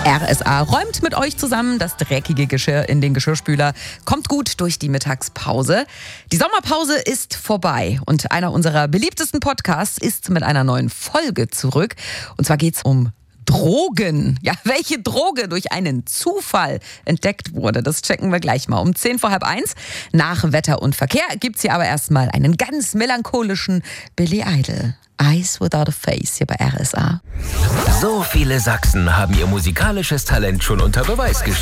RSA räumt mit euch zusammen das dreckige Geschirr in den Geschirrspüler. Kommt gut durch die Mittagspause. Die Sommerpause ist vorbei und einer unserer beliebtesten Podcasts ist mit einer neuen Folge zurück. Und zwar geht's um Drogen. Ja, welche Droge durch einen Zufall entdeckt wurde, das checken wir gleich mal. Um 1:10. Nach Wetter und Verkehr gibt's hier aber erstmal einen ganz melancholischen Billy Idol. Eyes Without a Face hier bei RSA. So viele Sachsen haben ihr musikalisches Talent schon unter Beweis gestellt.